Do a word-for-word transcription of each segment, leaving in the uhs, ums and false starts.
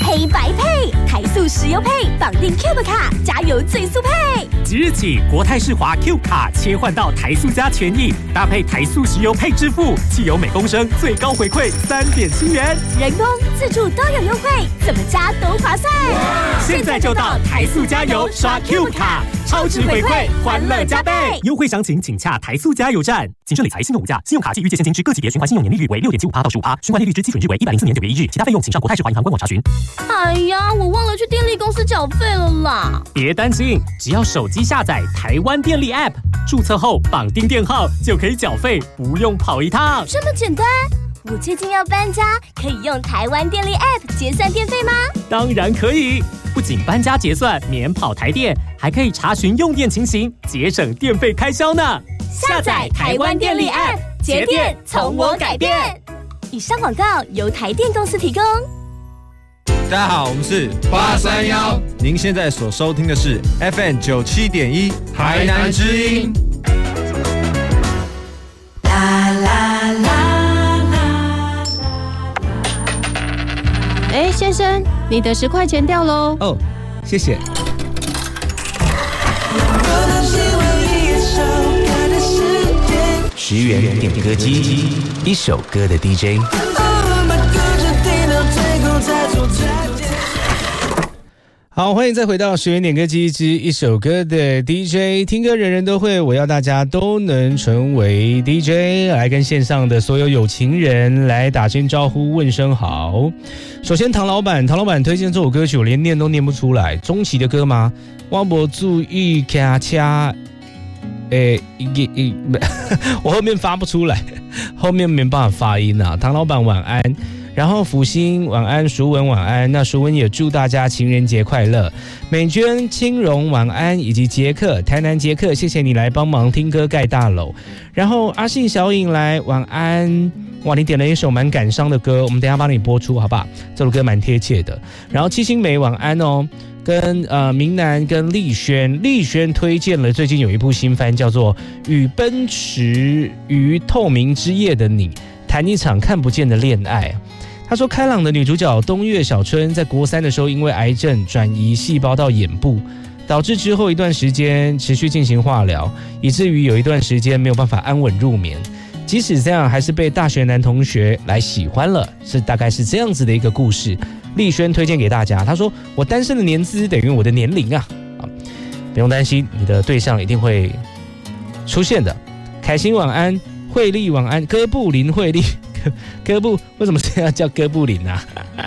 黑白配，台塑石油配，绑定 Cube 卡，加油最速配。 即日起，国泰世华 Cube 卡切换到台塑加权益，搭配台塑石油配支付，汽油每公升最高回馈三点七元， 人工、自助都有优惠，怎么加都划算。 现在就到台塑加油刷 Cube 卡，超值回馈，欢乐加倍。优惠详情请洽台塑加油站。谨慎理财，信用无价，信用卡及预借现金之各级别循环信用年利率为六点七五趴到十五趴，循环利率之基准日为一百零四年九月一日，其他费用请上国泰世华银行官网查询。 哎呀，我忘了去电力公司缴费了啦！ 别担心，只要手机下载台湾电力 App， 注册后绑定电号就可以缴费，不用跑一趟。 这么简单？我最近要搬家，可以用台湾电力 App 结算电费吗？ 当然可以，不仅搬家结算免跑台电，还可以查询用电情形，节省电费开销呢。 下载台湾电力 App， 节电从我改变。以上广告由台电公司提供。 大家好，我们是八三一，您现在所收听的是 F M 九七点一台南之音。 啦啦啦啦！哎，先生，你的十块钱掉喽。 哦，谢谢。 十元点歌机，一首歌的 D J。 好，欢迎再回到十元点歌机之一首歌的 D J， 听歌人人都会，我要大家都能成为 D J， 来跟线上的所有有情人来打声招呼，问声好。首先，唐老板，唐老板推荐这首歌曲，我连念都念不出来，中期的歌吗？我没注意卡卡，诶，一我后面发不出来，后面没办法发音啊。唐老板晚安。然后福星晚安，淑文晚安。那淑文也祝大家情人节快乐。美娟、青荣晚安，以及杰克，台南杰克，谢谢你来帮忙听歌盖大楼。然后阿信小颖来晚安。哇，你点了一首蛮感伤的歌，我们等一下帮你播出，好不好？这首歌蛮贴切的。然后七星梅晚安哦，跟呃明南跟丽轩，丽轩推荐了最近有一部新番，叫做《与奔驰于透明之夜的你谈一场看不见的恋爱》。他说，开朗的女主角东岳小春在国三的时候，因为癌症转移细胞到眼部，导致之后一段时间持续进行化疗，以至于有一段时间没有办法安稳入眠。即使这样，还是被大学男同学来喜欢了，是大概是这样子的一个故事。丽轩推荐给大家，他说我单身的年资等于我的年龄啊，啊，不用担心，你的对象一定会出现的。凯欣晚安，慧丽晚安，哥布林慧丽。哥布为什么这样叫哥布林啊？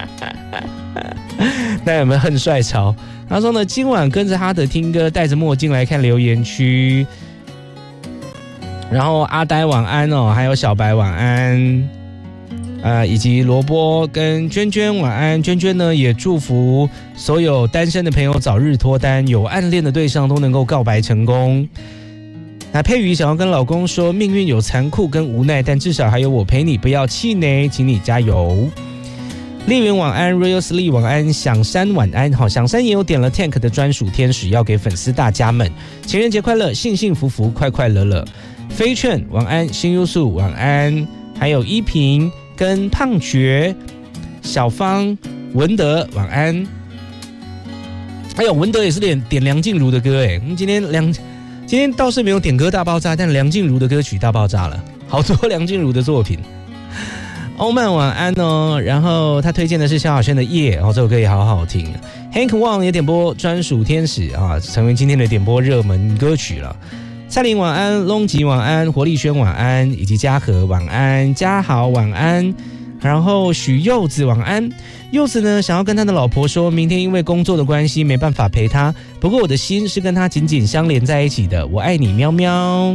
那有没有恨帅潮？他说呢，今晚跟着哈德听歌，戴着墨镜来看留言区。然后阿呆晚安哦，还有小白晚安，呃，以及萝卜跟娟娟晚安。娟娟呢也祝福所有单身的朋友早日脱单，有暗恋的对象都能够告白成功。那佩瑜想要跟老公说，命运有残酷跟无奈，但至少还有我陪你，不要气馁，请你加油。丽媛晚安 ，Real Slee 晚安，响山晚安。好，响山也有点了 Tank 的专属天使，要给粉丝大家们情人节快乐，幸幸福福，快快乐乐。飞券晚安，新优素晚安，还有依萍跟胖觉、小芳、文德晚安。还有文德也是点点梁静茹的歌哎，我们今天梁。今天倒是没有点歌大爆炸，但梁静茹的歌曲大爆炸了，好多梁静茹的作品。欧曼晚安哦，然后他推荐的是萧亚轩的《夜》哦，这首歌也好好听。Hank Wang 也点播专属天使啊，成为今天的点播热门歌曲了。蔡琳晚安，龙吉晚安，活力轩晚安，以及嘉禾晚安，嘉豪晚安。然后许柚子晚安，柚子呢想要跟他的老婆说，明天因为工作的关系没办法陪他，不过我的心是跟他紧紧相连在一起的，我爱你喵喵。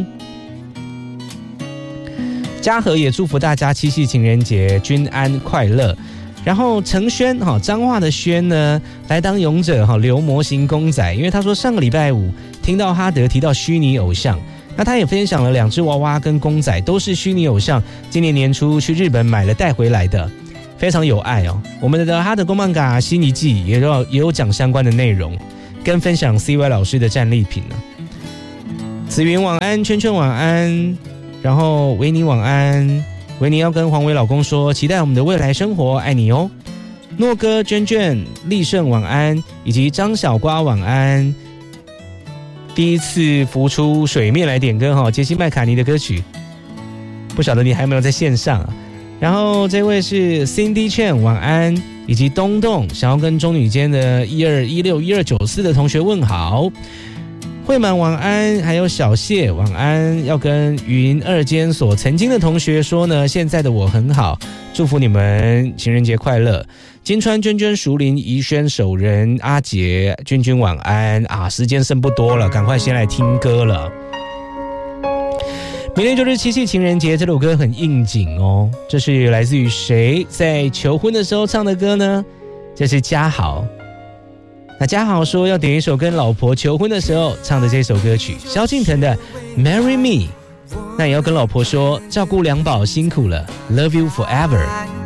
嘉禾也祝福大家七夕情人节均安快乐。然后程轩哈，彰化的轩呢来当勇者哈，留模型公仔，因为他说上个礼拜五听到哈德提到虚拟偶像。那他也分享了两只娃娃跟公仔，都是虚拟偶像，今年年初去日本买了带回来的，非常有爱哦。我们的哈德公漫嘎新一季也有也有讲相关的内容，跟分享 C Y 老师的战利品呢。子云晚安，圈圈晚安，然后维尼晚安，维尼要跟黄伟老公说，期待我们的未来生活，爱你哦。 诺哥、娟娟、立胜晚安，以及张小瓜晚安。第一次浮出水面来点歌哈，杰西麦卡尼的歌曲，不晓得你还有没有在线上啊？然后这位是 Cindy Chen 晚安，以及东东想要跟中女间的一二一六一二九四的同学问好。慧满晚安，还有小谢晚安，要跟云二监所曾经的同学说呢，现在的我很好，祝福你们情人节快乐。金川、娟娟、淑玲、怡轩、守仁、阿杰、君君晚安啊！时间剩不多了，赶快先来听歌了。明天就是七夕情人节，这首歌很应景哦。这是来自于谁在求婚的时候唱的歌呢？这是嘉豪。那嘉豪说要点一首跟老婆求婚的时候唱的这首歌曲，萧敬腾的 Marry Me。那也要跟老婆说，照顾两宝辛苦了 ，Love you forever。